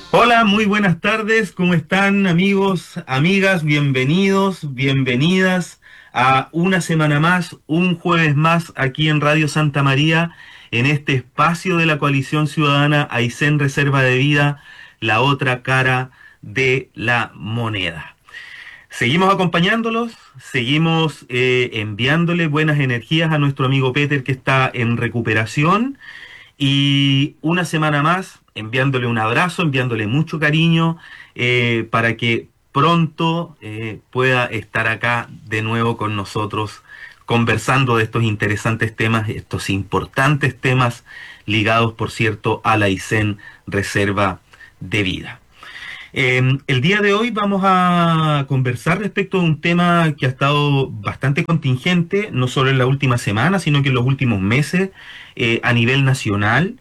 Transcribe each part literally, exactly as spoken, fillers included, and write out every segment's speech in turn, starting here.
Hola, muy buenas tardes, ¿cómo están amigos, amigas? Bienvenidos, bienvenidas a una semana más, un jueves más aquí en Radio Santa María, en este espacio de la Coalición Ciudadana Aysén Reserva de Vida, la otra cara de la moneda. Seguimos acompañándolos, seguimos eh, enviándole buenas energías a nuestro amigo Peter que está en recuperación y una semana más, enviándole un abrazo, enviándole mucho cariño, eh, para que pronto eh, pueda estar acá de nuevo con nosotros, conversando de estos interesantes temas, estos importantes temas ligados, por cierto, a la Aysén Reserva de Vida. Eh, el día de hoy vamos a conversar respecto de un tema que ha estado bastante contingente, no solo en la última semana, sino que en los últimos meses, eh, a nivel nacional.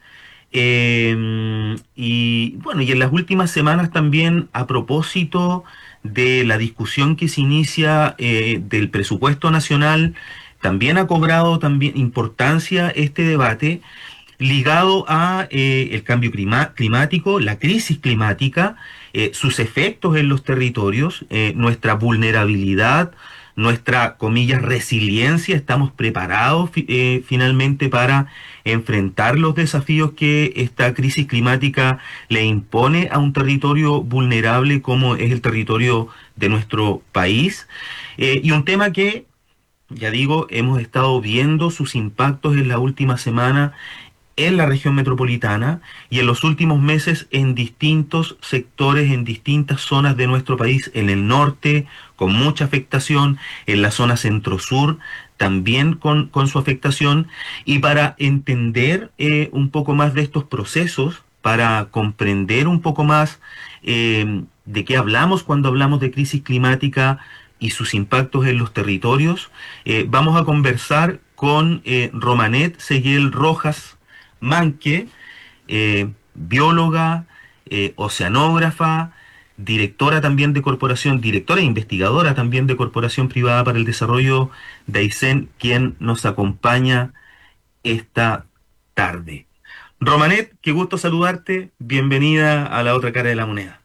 Eh, y bueno, y en las últimas semanas también a propósito de la discusión que se inicia eh, del presupuesto nacional, también ha cobrado también importancia este debate ligado a eh, el cambio clima- climático, la crisis climática, eh, sus efectos en los territorios, eh, nuestra vulnerabilidad, nuestra, comillas, resiliencia. Estamos preparados fi- eh, finalmente para enfrentar los desafíos que esta crisis climática le impone a un territorio vulnerable como es el territorio de nuestro país. Eh, y un tema que, ya digo, hemos estado viendo sus impactos en la última semana en la región metropolitana y en los últimos meses en distintos sectores, en distintas zonas de nuestro país, en el norte con mucha afectación, en la zona centro-sur también con, con su afectación, y para entender eh, un poco más de estos procesos, para comprender un poco más eh, de qué hablamos cuando hablamos de crisis climática y sus impactos en los territorios, eh, vamos a conversar con eh, Romanet Seguiel Rojas Manque, eh, bióloga, eh, oceanógrafa, directora también de corporación, directora e investigadora también de Corporación Privada para el Desarrollo de Aysén, quien nos acompaña esta tarde. Romanet, qué gusto saludarte, bienvenida a la otra cara de la moneda.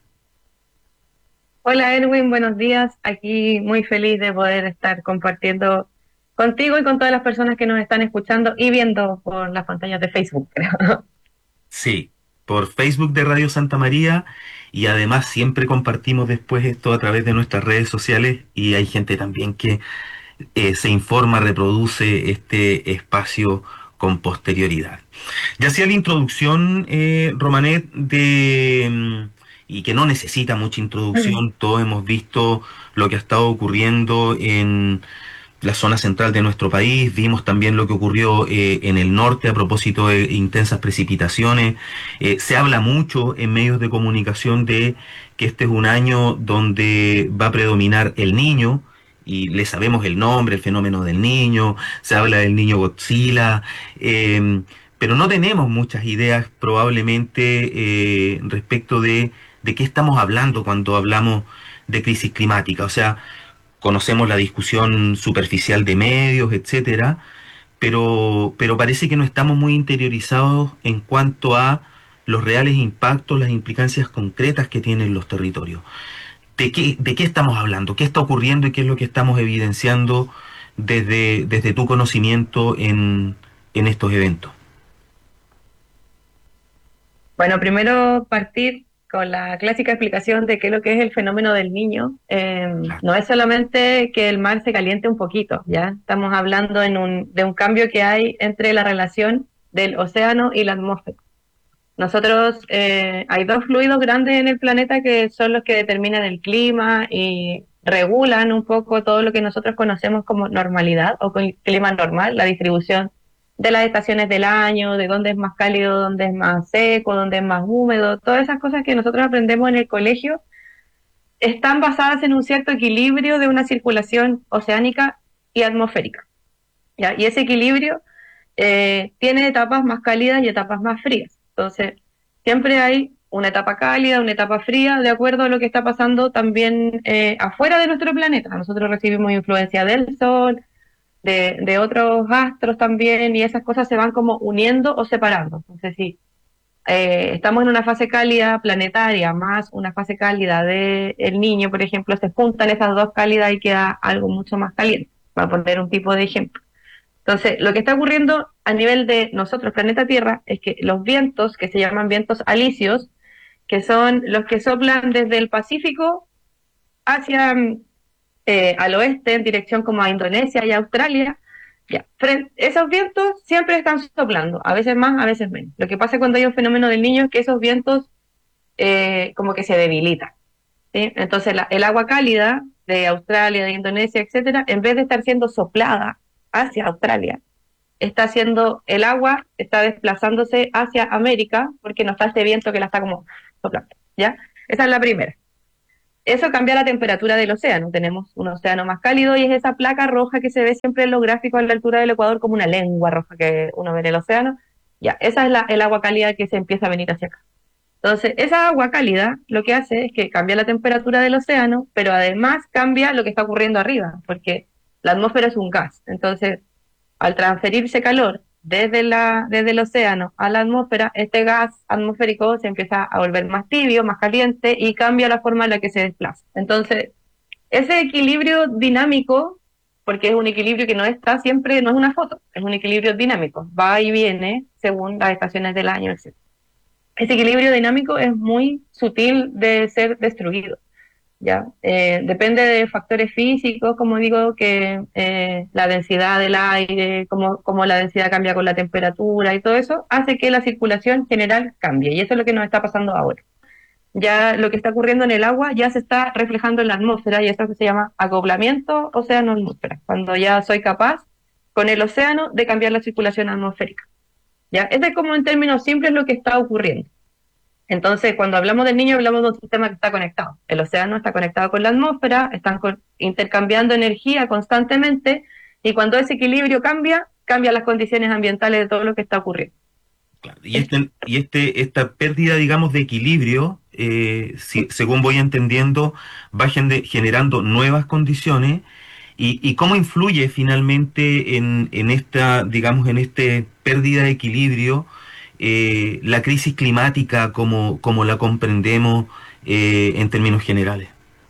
Hola Erwin, buenos días. Aquí muy feliz de poder estar compartiendo contigo y con todas las personas que nos están escuchando y viendo por las pantallas de Facebook, creo. Sí, por Facebook de Radio Santa María, y además siempre compartimos después esto a través de nuestras redes sociales, y hay gente también que eh, se informa, reproduce este espacio con posterioridad. Ya hacía la introducción, eh, Romanet, de, mm, y que no necesita mucha introducción, todos hemos visto lo que ha estado ocurriendo en la zona central de nuestro país, vimos también lo que ocurrió eh, en el norte a propósito de intensas precipitaciones. Eh, se habla mucho en medios de comunicación de que este es un año donde va a predominar el niño, y le sabemos el nombre, el fenómeno del niño, se habla del niño Godzilla, eh, pero no tenemos muchas ideas probablemente eh, respecto de, de qué estamos hablando cuando hablamos de crisis climática. O sea, conocemos la discusión superficial de medios, etcétera, pero, pero parece que no estamos muy interiorizados en cuanto a los reales impactos, las implicancias concretas que tienen los territorios. ¿De qué, de qué estamos hablando? ¿Qué está ocurriendo y qué es lo que estamos evidenciando desde, desde tu conocimiento en, en estos eventos? Bueno, primero partir con la clásica explicación de qué es lo que es el fenómeno del niño. Eh, Claro. no es solamente que el mar se caliente un poquito, ¿ya? Estamos hablando en un, de un cambio que hay entre la relación del océano y la atmósfera. Nosotros, eh, hay dos fluidos grandes en el planeta que son los que determinan el clima y regulan un poco todo lo que nosotros conocemos como normalidad o con clima normal, la distribución de las estaciones del año, de dónde es más cálido, dónde es más seco, dónde es más húmedo, todas esas cosas que nosotros aprendemos en el colegio están basadas en un cierto equilibrio de una circulación oceánica y atmosférica, ¿ya? Y ese equilibrio eh, tiene etapas más cálidas y etapas más frías. Entonces, siempre hay una etapa cálida, una etapa fría, de acuerdo a lo que está pasando también eh, afuera de nuestro planeta. Nosotros recibimos influencia del Sol, de, de otros astros también, y esas cosas se van como uniendo o separando. Entonces, sí, eh, estamos en una fase cálida planetaria más una fase cálida del niño, por ejemplo, se juntan esas dos cálidas y queda algo mucho más caliente, para poner un tipo de ejemplo. Entonces, lo que está ocurriendo a nivel de nosotros, planeta Tierra, es que los vientos, que se llaman vientos alisios, que son los que soplan desde el Pacífico hacia eh, al oeste, en dirección como a Indonesia y Australia, ya, esos vientos siempre están soplando, a veces más, a veces menos. Lo que pasa cuando hay un fenómeno del niño es que esos vientos eh, como que se debilitan, ¿sí? Entonces la, el agua cálida de Australia, de Indonesia, etcétera, en vez de estar siendo soplada hacia Australia, está haciendo el agua, está desplazándose hacia América, porque no está este viento que la está como soplando, ¿ya? Esa es la primera. Eso cambia la temperatura del océano. Tenemos un océano más cálido y es esa placa roja que se ve siempre en los gráficos a la altura del Ecuador como una lengua roja que uno ve en el océano. Ya, esa es la, el agua cálida que se empieza a venir hacia acá. Entonces, esa agua cálida lo que hace es que cambia la temperatura del océano, pero además cambia lo que está ocurriendo arriba, porque la atmósfera es un gas. Entonces, al transferirse calor desde, la, desde el océano a la atmósfera, este gas atmosférico se empieza a volver más tibio, más caliente y cambia la forma en la que se desplaza. Entonces, ese equilibrio dinámico, porque es un equilibrio que no está siempre, no es una foto, es un equilibrio dinámico, va y viene según las estaciones del año, etcétera. Ese equilibrio dinámico es muy sutil de ser destruido. ¿Ya? Eh, depende de factores físicos, como digo, que eh, la densidad del aire, cómo, cómo la densidad cambia con la temperatura y todo eso, hace que la circulación general cambie. Y eso es lo que nos está pasando ahora. Ya lo que está ocurriendo en el agua ya se está reflejando en la atmósfera y esto se llama acoplamiento océano-atmósfera, cuando ya soy capaz con el océano de cambiar la circulación atmosférica. ¿Ya? Ese es como en términos simples lo que está ocurriendo. Entonces, cuando hablamos del niño, hablamos de un sistema que está conectado. El océano está conectado con la atmósfera, están intercambiando energía constantemente, y cuando ese equilibrio cambia, cambian las condiciones ambientales de todo lo que está ocurriendo. Claro, y este, y este, esta pérdida, digamos, de equilibrio, eh, si, según voy entendiendo, va generando nuevas condiciones. ¿Y, y cómo influye finalmente en, en esta, digamos, en este pérdida de equilibrio eh, la crisis climática como, como la comprendemos eh, en términos generales?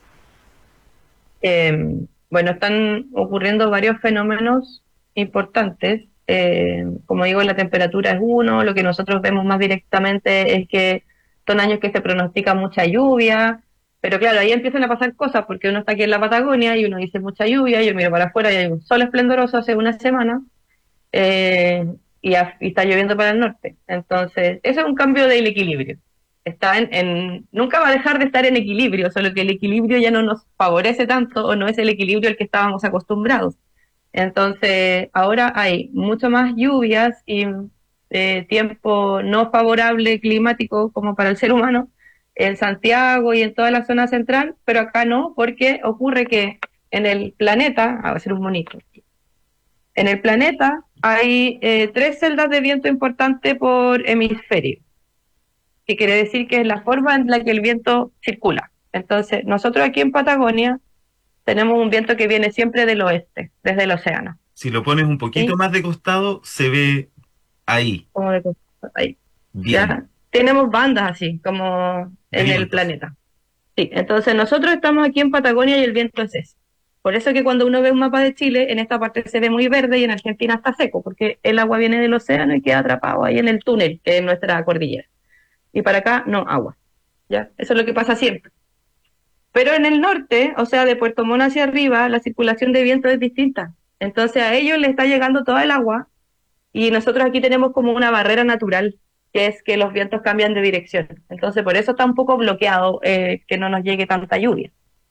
Eh, bueno, están ocurriendo varios fenómenos importantes. Eh, como digo, la temperatura es uno, lo que nosotros vemos más directamente es que son años que se pronostica mucha lluvia, pero claro, ahí empiezan a pasar cosas porque uno está aquí en la Patagonia y uno dice mucha lluvia, y yo miro para afuera y hay un sol esplendoroso hace una semana, eh, y, a, y está lloviendo para el norte. Entonces, eso es un cambio del equilibrio. Está en, en, nunca va a dejar de estar en equilibrio, solo que el equilibrio ya no nos favorece tanto o no es el equilibrio al que estábamos acostumbrados. Entonces, ahora hay mucho más lluvias y eh, tiempo no favorable climático como para el ser humano en Santiago y en toda la zona central, pero acá no, porque ocurre que en el planeta, a ser un monito, en el planeta hay eh, tres celdas de viento importantes por hemisferio, que quiere decir que es la forma en la que el viento circula. Entonces, nosotros aquí en Patagonia tenemos un viento que viene siempre del oeste, desde el océano. Si lo pones un poquito ¿Sí? más de costado, se ve ahí. Como de ahí. Bien. ¿Ya? Tenemos bandas así, como en Vientos. el planeta. Sí, entonces nosotros estamos aquí en Patagonia y el viento es ese. Por eso que cuando uno ve un mapa de Chile, en esta parte se ve muy verde y en Argentina está seco, porque el agua viene del océano y queda atrapado ahí en el túnel, que es nuestra cordillera. Y para acá no agua. ¿Ya? Eso es lo que pasa siempre. Pero en el norte, o sea, de Puerto Montt hacia arriba, la circulación de viento es distinta. Entonces a ellos les está llegando toda el agua y nosotros aquí tenemos como una barrera natural, que es que los vientos cambian de dirección. Entonces por eso está un poco bloqueado eh, que no nos llegue tanta lluvia.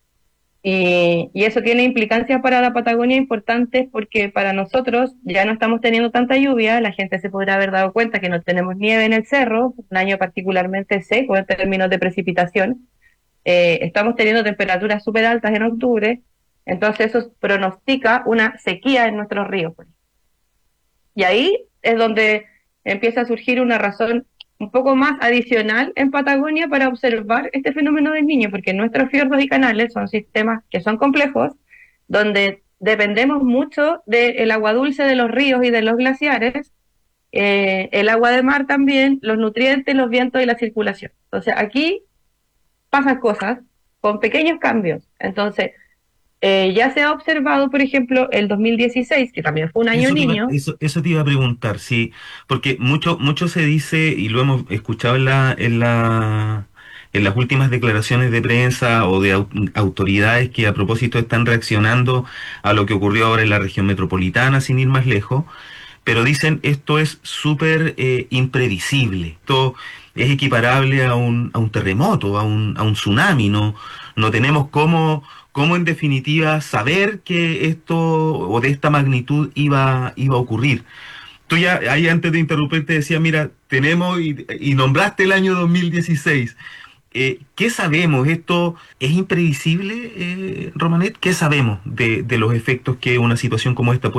Y, y eso tiene implicancias para la Patagonia importantes porque para nosotros ya no estamos teniendo tanta lluvia, la gente se podrá haber dado cuenta que no tenemos nieve en el cerro, un año particularmente seco en términos de precipitación, eh, estamos teniendo temperaturas súper altas en octubre, entonces eso pronostica una sequía en nuestros ríos. Y ahí es donde empieza a surgir una razón un poco más adicional en Patagonia para observar este fenómeno del Niño, porque nuestros fiordos y canales son sistemas que son complejos, donde dependemos mucho del agua dulce de los ríos y de los glaciares, eh, el agua de mar también, los nutrientes, los vientos y la circulación. Entonces aquí pasan cosas con pequeños cambios. Entonces, eh, ya se ha observado, por ejemplo, el dos mil dieciséis, que también fue un año Eso te iba, niño. eso, eso te iba a preguntar, sí, porque mucho, mucho se dice, y lo hemos escuchado en la, en la, en las últimas declaraciones de prensa o de au- autoridades que a propósito están reaccionando a lo que ocurrió ahora en la región metropolitana, sin ir más lejos, pero dicen esto es súper eh, imprevisible, esto es equiparable a un, a un terremoto, a un, a un tsunami, no, no tenemos cómo, cómo en definitiva saber que esto o de esta magnitud iba, iba a ocurrir. Tú ya ahí antes de interrumpirte decía, mira, tenemos y, y nombraste el año dos mil dieciséis. Eh, ¿qué sabemos? ¿Esto es imprevisible, eh, Romanet? ¿Qué sabemos de, de los efectos que una situación como esta puede